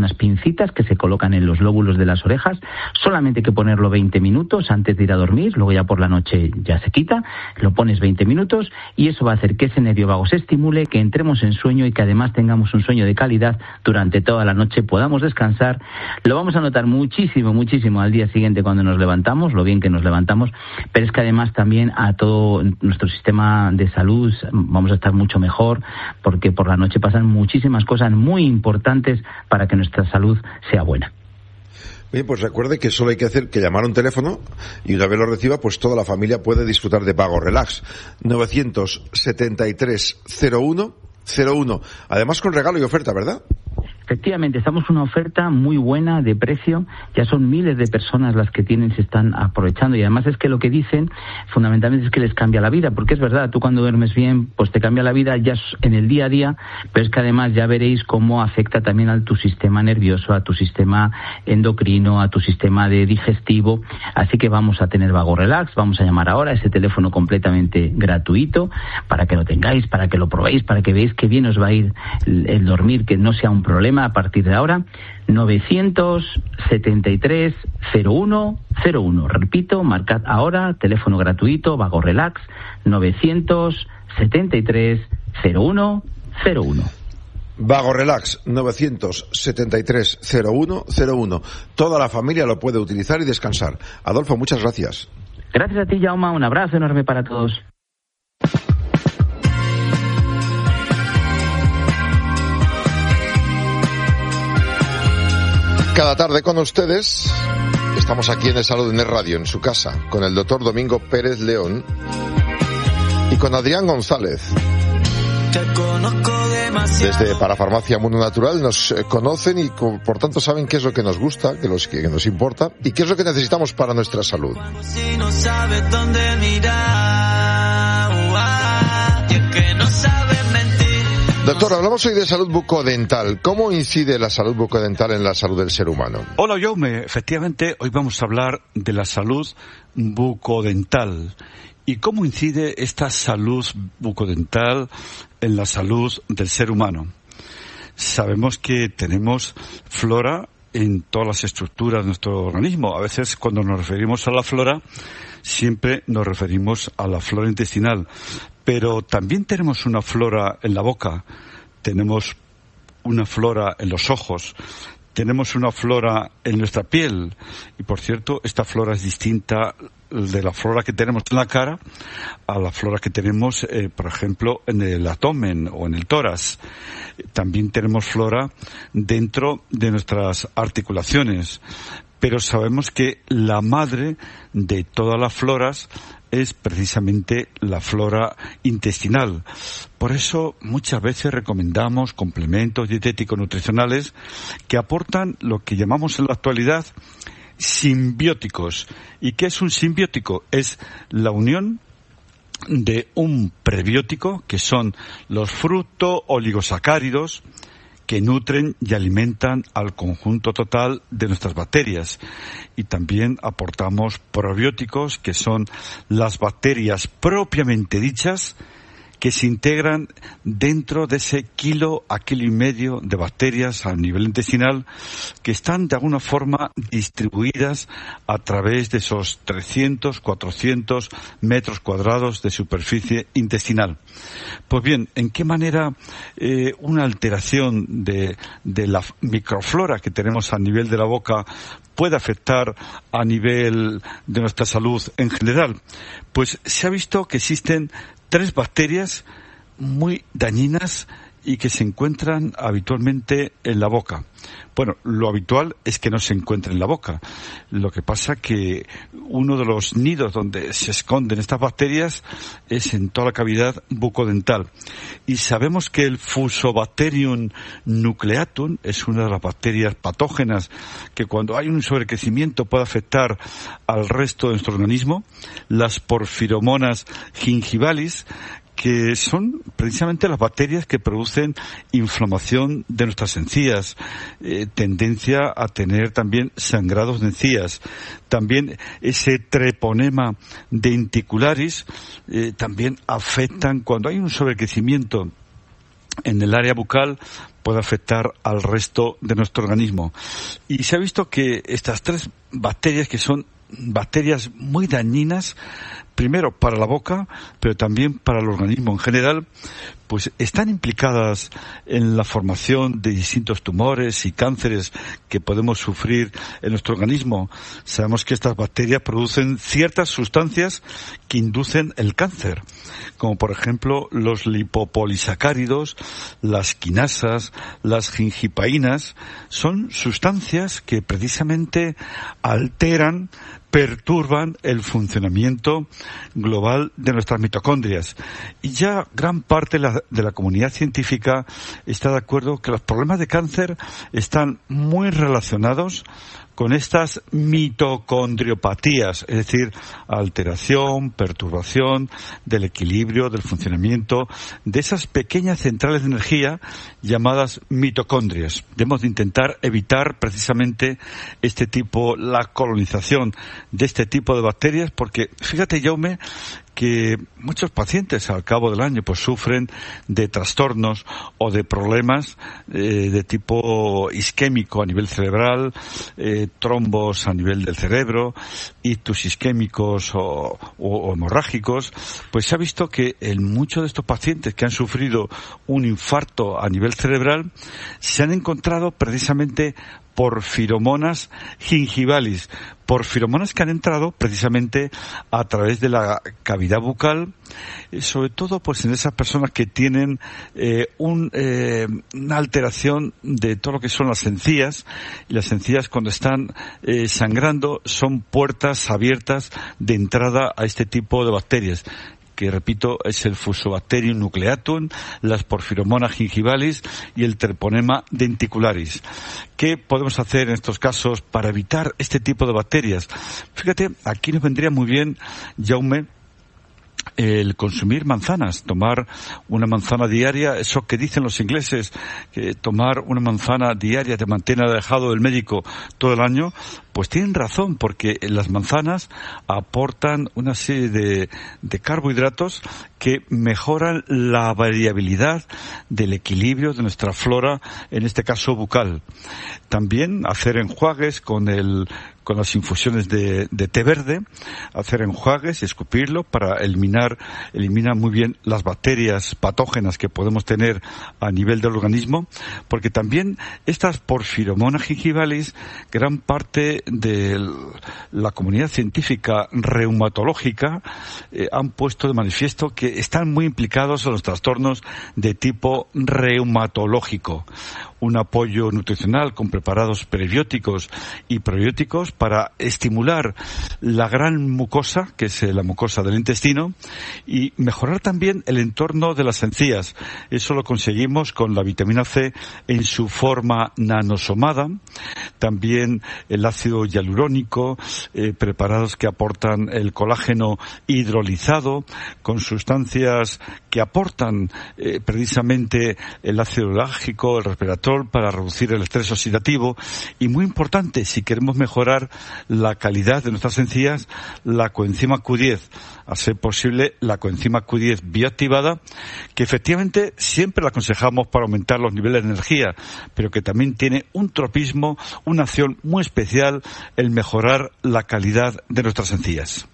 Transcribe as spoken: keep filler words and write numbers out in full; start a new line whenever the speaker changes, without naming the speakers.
unas pincitas que se colocan en los lóbulos de las orejas, solamente hay que ponerlo veinte minutos antes de ir a dormir, luego ya por la noche ya se quita, lo pones veinte minutos y eso va a hacer que ese nervio vago se estimule, que entremos en sueño y que además tengamos un sueño de calidad durante toda la noche, podamos descansar. Lo vamos a notar muchísimo, muchísimo al día siguiente cuando nos levantamos, lo bien que nos levantamos, pero es que además también a todo nuestro sistema de salud vamos a estar mucho mejor, porque por la noche pasan muchísimas cosas muy importantes para que nuestra salud sea buena.
Bien, pues recuerde que solo hay que hacer que llamar a un teléfono y una vez lo reciba, pues toda la familia puede disfrutar de Vago Relax. novecientos setenta y tres cero uno cero uno. Además con regalo y oferta, ¿verdad?
Efectivamente, estamos en una oferta muy buena de precio, ya son miles de personas las que tienen, se están aprovechando y además es que lo que dicen fundamentalmente es que les cambia la vida, porque es verdad, tú cuando duermes bien, pues te cambia la vida ya en el día a día, pero es que además ya veréis cómo afecta también a tu sistema nervioso, a tu sistema endocrino, a tu sistema de digestivo, así que vamos a tener Vago Relax, vamos a llamar ahora a ese teléfono completamente gratuito para que lo tengáis, para que lo probéis, para que veáis qué bien os va a ir el, el dormir, que no sea un problema a partir de ahora. Novecientos setenta y tres cero uno cero uno, repito, marcad ahora, teléfono gratuito, Vago Relax, novecientos setenta y tres cero uno cero uno.
Vago Relax, novecientos setenta y tres cero uno cero uno. Toda la familia lo puede utilizar y descansar. Adolfo, muchas gracias.
Gracias a ti, Jaume, un abrazo enorme para todos.
Cada tarde con ustedes estamos aquí en el Salud en el Radio, en su casa, con el doctor Domingo Pérez León y con Adrián González. Desde Parafarmacia Mundo Natural nos conocen y por tanto saben qué es lo que nos gusta, qué es lo que nos importa y qué es lo que necesitamos para nuestra salud.
Si no sabes dónde mirar, y es que no sabes mentir.
Doctor, hablamos hoy de salud bucodental. ¿Cómo incide la salud bucodental en la salud del ser humano?
Hola, Jaume. Efectivamente, hoy vamos a hablar de la salud bucodental. ¿Y cómo incide esta salud bucodental en la salud del ser humano? Sabemos que tenemos flora en todas las estructuras de nuestro organismo. A veces, cuando nos referimos a la flora, siempre nos referimos a la flora intestinal. Pero también tenemos una flora en la boca, tenemos una flora en los ojos, tenemos una flora en nuestra piel. Y por cierto, esta flora es distinta de la flora que tenemos en la cara a la flora que tenemos, eh, por ejemplo, en el abdomen o en el tórax. También tenemos flora dentro de nuestras articulaciones. Pero sabemos que la madre de todas las floras es precisamente la flora intestinal. Por eso muchas veces recomendamos complementos dietéticos nutricionales que aportan lo que llamamos en la actualidad simbióticos. ¿Y qué es un simbiótico? Es la unión de un prebiótico, que son los fructooligosacáridos, que nutren y alimentan al conjunto total de nuestras bacterias. Y también aportamos probióticos, que son las bacterias propiamente dichas, que se integran dentro de ese kilo a kilo y medio de bacterias a nivel intestinal, que están de alguna forma distribuidas a través de esos trescientos, cuatrocientos metros cuadrados de superficie intestinal. Pues bien, ¿en qué manera eh, una alteración de, de la microflora que tenemos a nivel de la boca puede afectar a nivel de nuestra salud en general? Pues se ha visto que existen tres bacterias muy dañinas y que se encuentran habitualmente en la boca. Bueno, lo habitual es que no se encuentre en la boca. Lo que pasa que uno de los nidos donde se esconden estas bacterias es en toda la cavidad bucodental. Y sabemos que el Fusobacterium nucleatum es una de las bacterias patógenas que cuando hay un sobrecrecimiento puede afectar al resto de nuestro organismo. Las Porphyromonas gingivalis, que son precisamente las bacterias que producen inflamación de nuestras encías, eh, tendencia a tener también sangrados de encías. También ese treponema denticularis eh, también afectan cuando hay un sobrecrecimiento en el área bucal puede afectar al resto de nuestro organismo. Y se ha visto que estas tres bacterias, que son bacterias muy dañinas, primero para la boca, pero también para el organismo en general, pues están implicadas en la formación de distintos tumores y cánceres que podemos sufrir en nuestro organismo. Sabemos que estas bacterias producen ciertas sustancias que inducen el cáncer, como por ejemplo los lipopolisacáridos, las quinasas, las gingipaínas. Son sustancias que precisamente alteran, perturban el funcionamiento global de nuestras mitocondrias. Y ya gran parte de la, de la comunidad científica está de acuerdo que los problemas de cáncer están muy relacionados con estas mitocondriopatías, es decir, alteración, perturbación del equilibrio, del funcionamiento de esas pequeñas centrales de energía llamadas mitocondrias. Debemos de intentar evitar precisamente este tipo, la colonización de este tipo de bacterias, porque fíjate, Jaume, que muchos pacientes al cabo del año pues sufren de trastornos o de problemas eh, de tipo isquémico a nivel cerebral, eh, trombos a nivel del cerebro, ictus isquémicos o, o, o hemorrágicos. Pues se ha visto que en muchos de estos pacientes que han sufrido un infarto a nivel cerebral se han encontrado precisamente porfiromonas gingivalis, porfiromonas que han entrado precisamente a través de la cavidad bucal, sobre todo pues en esas personas que tienen eh, un, eh, una alteración de todo lo que son las encías, y las encías cuando están eh, sangrando son puertas abiertas de entrada a este tipo de bacterias, que repito es el Fusobacterium nucleatum, las porfiromonas gingivalis y el Treponema denticularis. ¿Qué podemos hacer en estos casos para evitar este tipo de bacterias? Fíjate, aquí nos vendría muy bien, Jaume, el consumir manzanas, tomar una manzana diaria, eso que dicen los ingleses, que tomar una manzana diaria te mantiene alejado del médico todo el año, pues tienen razón, porque las manzanas aportan una serie de, de carbohidratos que mejoran la variabilidad del equilibrio de nuestra flora, en este caso bucal. También hacer enjuagues con el con las infusiones de, de té verde, hacer enjuagues y escupirlo para eliminar, eliminar muy bien las bacterias patógenas que podemos tener a nivel del organismo, porque también estas porfiromonas gingivalis, gran parte de la comunidad científica reumatológica eh, han puesto de manifiesto que están muy implicados en los trastornos de tipo reumatológico. Un apoyo nutricional con preparados prebióticos y probióticos para estimular la gran mucosa, que es la mucosa del intestino, y mejorar también el entorno de las encías. Eso lo conseguimos con la vitamina C en su forma nanosomada, también el ácido hialurónico, eh, preparados que aportan el colágeno hidrolizado, con sustancias que aportan eh, precisamente el ácido láctico, el resveratrol, para reducir el estrés oxidativo, y muy importante, si queremos mejorar la calidad de nuestras encías, la coenzima Q diez, a ser posible la coenzima Q diez bioactivada, que efectivamente siempre la aconsejamos para aumentar los niveles de energía, pero que también tiene un tropismo, una acción muy especial, el mejorar la calidad de nuestras encías.